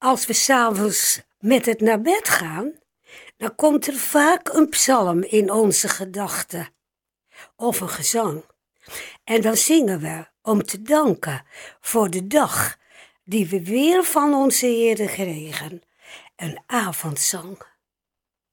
Als we s'avonds met het naar bed gaan, dan komt er vaak een psalm in onze gedachten. Of een gezang. En dan zingen we om te danken voor de dag die we weer van onze Heere kregen. Een avondzang.